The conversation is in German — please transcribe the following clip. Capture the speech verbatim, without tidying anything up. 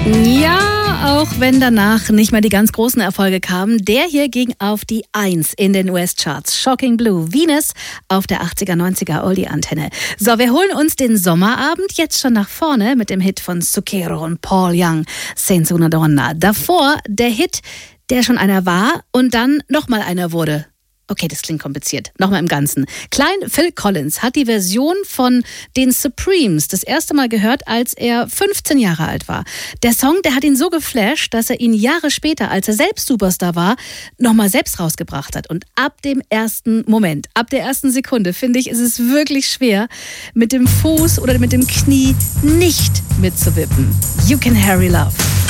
Ja, auch wenn danach nicht mehr die ganz großen Erfolge kamen, der hier ging auf die Eins in den U S-Charts. Shocking Blue, Venus auf der achtziger, neunziger Oldie-Antenne. So, wir holen uns den Sommerabend jetzt schon nach vorne mit dem Hit von Zucchero und Paul Young, Senza una donna. Davor der Hit, der schon einer war und dann nochmal einer wurde. Okay, das klingt kompliziert. Nochmal im Ganzen. Klein Phil Collins hat die Version von den Supremes das erste Mal gehört, als er fünfzehn Jahre alt war. Der Song, der hat ihn so geflasht, dass er ihn Jahre später, als er selbst Superstar war, nochmal selbst rausgebracht hat. Und ab dem ersten Moment, ab der ersten Sekunde, finde ich, ist es wirklich schwer, mit dem Fuß oder mit dem Knie nicht mitzuwippen. You Can Hurry Love.